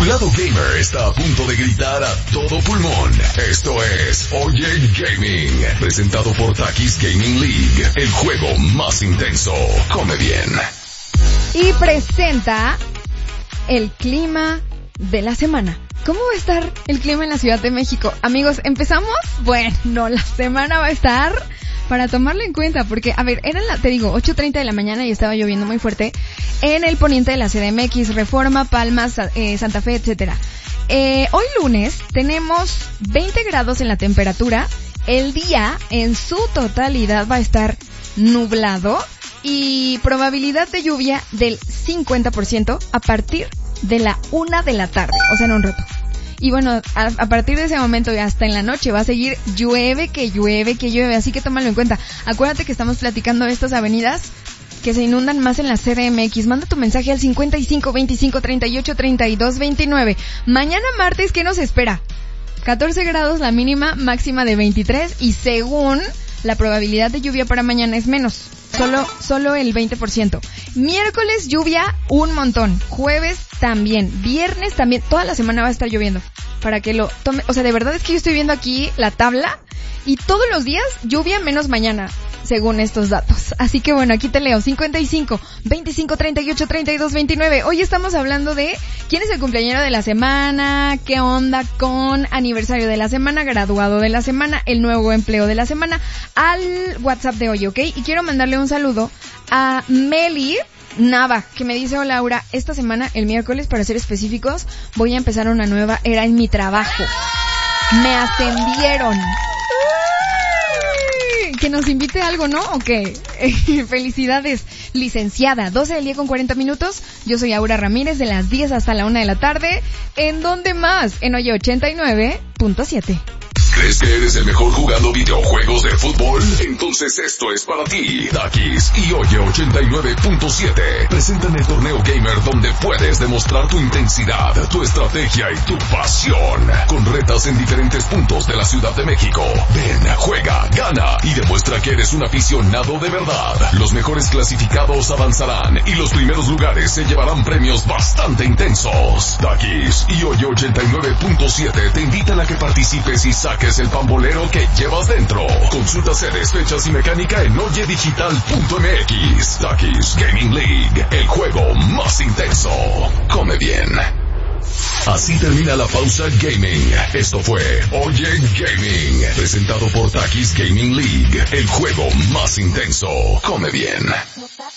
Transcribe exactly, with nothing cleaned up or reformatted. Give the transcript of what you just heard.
lado gamer está a punto de gritar a todo pulmón. Esto es Oye Gaming, presentado por Takis Gaming League, el juego más intenso. Come bien. Y presenta el clima de la semana. ¿Cómo va a estar el clima en la Ciudad de México? Amigos, ¿empezamos? Bueno, la semana va a estar para tomarlo en cuenta, porque, a ver, eran, la, te digo, ocho treinta de la mañana y estaba lloviendo muy fuerte en el poniente de la C D M X, Reforma, Palmas, eh, Santa Fe, etcétera. Eh, hoy lunes tenemos veinte grados en la temperatura. El día en su totalidad va a estar nublado y probabilidad de lluvia del cincuenta por ciento a partir de la una de la tarde, o sea, en un rato. Y bueno, a, a partir de ese momento y hasta en la noche va a seguir llueve, que llueve, que llueve, así que tómalo en cuenta. Acuérdate que estamos platicando de estas avenidas que se inundan más en la C D M X. Manda tu mensaje al cincuenta y cinco veinticinco treinta y ocho treinta y dos veintinueve. Mañana martes, ¿qué nos espera? catorce grados la mínima, máxima de veintitrés, y según la probabilidad de lluvia para mañana es menos. Solo, solo el veinte por ciento. Miércoles lluvia un montón. Jueves también. Viernes también. Toda la semana va a estar lloviendo. Para que lo tome. O sea, de verdad es que yo estoy viendo aquí la tabla y todos los días lluvia menos mañana, según estos datos. Así que bueno, aquí te leo. cincuenta y cinco veinticinco treinta y ocho treinta y dos veintinueve. Hoy estamos hablando de quién es el cumpleañero de la semana, qué onda con aniversario de la semana, graduado de la semana, el nuevo empleo de la semana, al WhatsApp de hoy, ¿ok? Y quiero mandarle un saludo a Meli Nava, que me dice: hola Aura, esta semana, el miércoles para ser específicos, voy a empezar una nueva era en mi trabajo. Me ascendieron. Que nos invite algo, ¿no? ¿O qué? Felicidades, licenciada. doce del día con cuarenta minutos. Yo soy Aura Ramírez, de las diez hasta la una de la tarde. ¿En dónde más? En Oye ochenta y nueve punto siete. ¿Crees que eres el mejor jugando videojuegos de fútbol? Entonces esto es para ti. Takis y Oye ochenta y nueve punto siete presentan el torneo gamer donde puedes demostrar tu intensidad, tu estrategia y tu pasión, con retas en diferentes puntos de la Ciudad de México. Ven, juega, gana y demuestra que eres un aficionado de verdad. Los mejores clasificados avanzarán y los primeros lugares se llevarán premios bastante intensos. Takis y Oye ochenta y nueve punto siete te invitan a que participes y saques el pambolero que llevas dentro. Consulta sedes, fechas y mecánica en oye digital punto m x. Takis Gaming League, el juego más intenso. Come bien. Así termina la pausa gaming. Esto fue Oye Gaming, presentado por Takis Gaming League, el juego más intenso. Come bien.